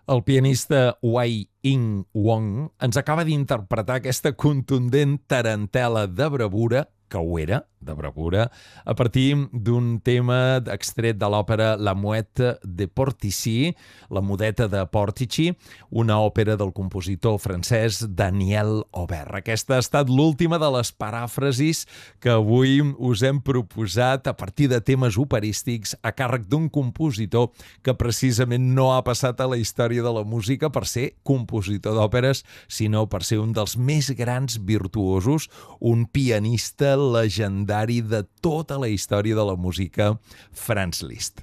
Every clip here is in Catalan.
El pianista Wai Ing Wong ens acaba d'interpretar aquesta contundent tarantela de bravura, que ho era, de bravura, a partir d'un tema extret de l'òpera La Mouette de Portici, la Mudeta de Portici, una òpera del compositor francès Daniel Aubert. Aquesta ha estat l'última de les paràfrasis que avui us hem proposat a partir de temes operístics a càrrec d'un compositor que precisament no ha passat a la història de la música per ser compositor d'òperes, sinó per ser un dels més grans virtuosos, un pianista legendari de tota la història de la música, Franz Liszt.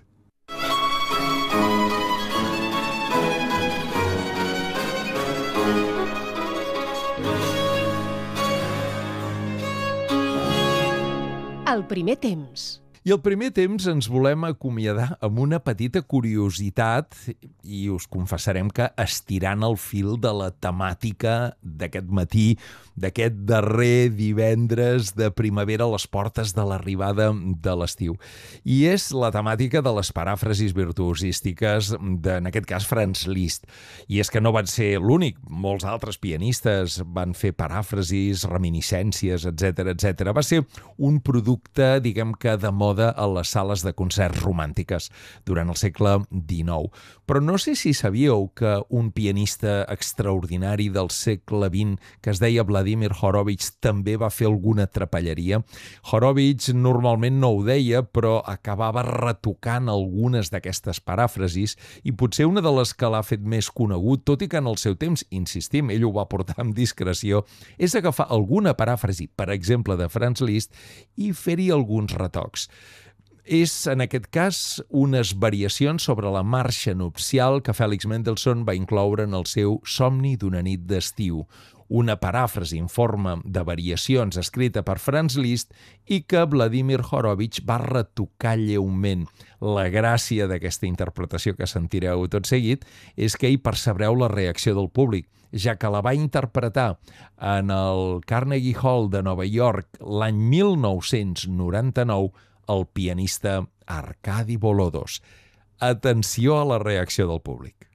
El primer temps. I al primer temps ens volem acomiadar amb una petita curiositat i us confessarem que estirant el fil de la temàtica d'aquest matí, d'aquest darrer divendres de primavera a les portes de l'arribada de l'estiu. I és la temàtica de les paràfrasis virtuosístiques en aquest cas, Franz Liszt. I és que no van ser l'únic. Molts altres pianistes van fer paràfrasis, reminiscències, etc. Va ser un producte, diguem que de moda a les sales de concerts romàntiques durant el segle XIX. Però no sé si sabíeu que un pianista extraordinari del segle XX, que es deia Vladimir Horowitz, també va fer alguna trapelleria. Horowitz normalment no ho deia, però acabava retocant algunes d'aquestes paràfrasis i potser una de les que l'ha fet més conegut, tot i que en el seu temps, insistim, ell ho va portar amb discreció, és agafar alguna paràfrasi, per exemple, de Franz Liszt, i fer-hi alguns retocs. És, en aquest cas, unes variacions sobre la marxa nupcial que Félix Mendelssohn va incloure en el seu Somni d'una nit d'estiu, una paràfrasi en forma de variacions escrita per Franz Liszt i que Vladimir Horowitz va retocar lleument. La gràcia d'aquesta interpretació que sentireu tot seguit és que hi percebreu la reacció del públic, ja que la va interpretar en el Carnegie Hall de Nova York l'any 1999 el pianista Arkady Volodos. Atenció a la reacció del públic.